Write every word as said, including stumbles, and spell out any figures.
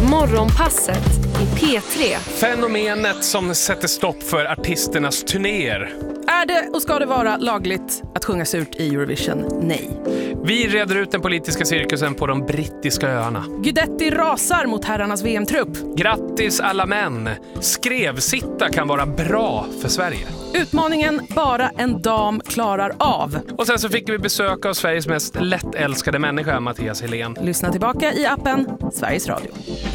Morgonpasset i P tre. Fenomenet som sätter stopp för artisternas turnéer. Är det och ska det vara lagligt att sjunga surt i Eurovision? Nej. Vi reder ut den politiska cirkusen på de brittiska öarna. Guidetti rasar mot herrarnas V M-trupp. Grattis alla män. Skrevsitta kan vara bra för Sverige. Utmaningen bara en dam klarar av. Och sen så fick vi besök av Sveriges mest lättälskade människa, Mattias Helén. Lyssna tillbaka i appen Sveriges Radio.